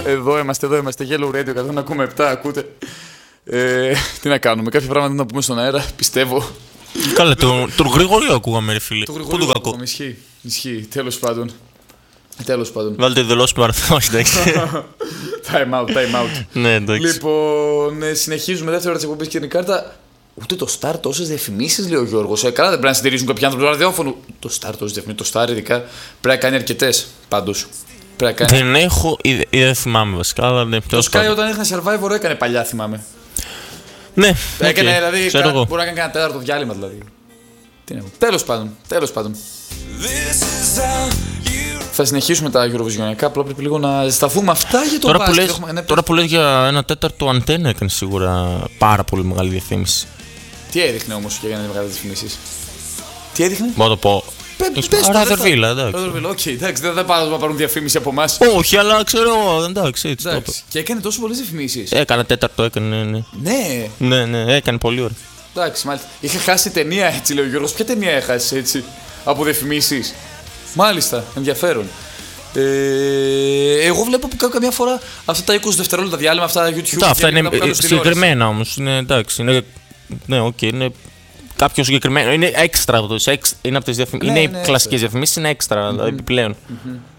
Εδώ είμαστε. Yellow Radio 100,7. Ακούτε. Τι να κάνουμε, κάποια πράγματα να πούμε στον αέρα, πιστεύω. Καλά, τον Γρηγορίου ακούγαμε, ρε φίλε. Τον Γρηγορίου ακούγαμε, ισχύει. Τέλος πάντων. Βάλτε δηλώσει του Παρθένου, εντάξει. Time out. Ναι, εντάξει. Λοιπόν, συνεχίζουμε δεύτερη ώρα της εκπομπής και την κάρτα. Ούτε το Star τόσες διαφημίσεις, λέει ο Γιώργος. Καλά, δεν πρέπει να συντηρήσουν κάποιοι άνθρωποι του ραδιόφωνου. Το Star τόσες διαφημίσεις. Το Star ειδικά πρέπει να κάνει αρκετές πάντως. Δεν έχω ή δεν θυμάμαι βασικά. Αλλά ναι, το Sky όταν έκανε Survivor έκανε παλιά, θυμάμαι. Ναι, έκανε δηλαδή. Μπορεί να κάνει ένα τέταρτο διάλειμμα δηλαδή. Τέλος πάντων. Θα συνεχίσουμε τα Eurovisionιακά, απλά πρέπει λίγο να σταθούμε αυτά για το μπάσκετ. Τώρα που λες για ένα τέταρτο αντένα έκανε σίγουρα πάρα πολύ μεγάλη διαφήμιση. Τι έδειχνε όμως για να είναι μεγάλη διαφήμιση? Τι έδειχνε? Μπορώ να το πω. Ράδερβίλα, εντάξει. Οκ, εντάξει, δεν θα πάρουν διαφήμιση από εμάς. Όχι, αλλά ξέρω, εντάξει, έτσι. Και έκανε τόσο πολλές διαφημίσεις. Έκανα τέταρτο, έκανε. Ναι, έκανε πολύ ωραία. Εντάξει, μάλιστα. Είχε χάσει ταινία έτσι, λέει ο Γιώργος. Ποια ταινία έχασε έτσι από διαφημίσεις? Μάλιστα, ενδιαφέρον. Εγώ βλέπω που καμιά φορά αυτά τα 20 δευτερόλεπτα διάλειμμα, αυτά τα YouTube. Αυτά είναι συγκεκριμένα όμως. Εντάξει, ναι, οκ, είναι κάποιο συγκεκριμένο. Είναι έξτρα. Είναι από τις διαφημίσεις. Είναι οι κλασικές διαφημίσεις, είναι έξτρα, δηλαδή επιπλέον.